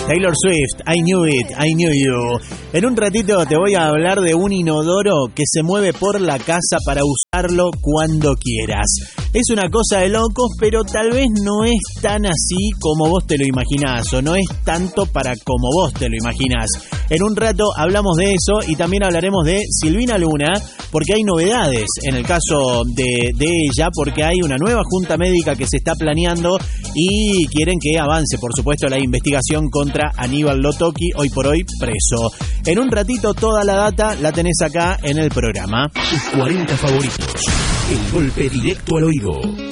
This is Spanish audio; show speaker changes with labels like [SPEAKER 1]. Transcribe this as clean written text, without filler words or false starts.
[SPEAKER 1] Taylor Swift, I Knew It, I Knew You. En un ratito te voy a hablar de un inodoro que se mueve por la casa para usarlo cuando quieras. Es una cosa de locos, pero tal vez no es tan así como vos te lo imaginás, o no es tanto para como vos te lo imaginás. En un rato hablamos de eso y también hablaremos de Silvina Luna, porque hay novedades en el caso de ella, porque hay una nueva junta médica que se está planeando y quieren que avance, por supuesto, la investigación contra Aníbal Lotoki, hoy por hoy preso. En un ratito toda la data la tenés acá en el programa.
[SPEAKER 2] Tus 40 favoritos. El golpe directo al oído.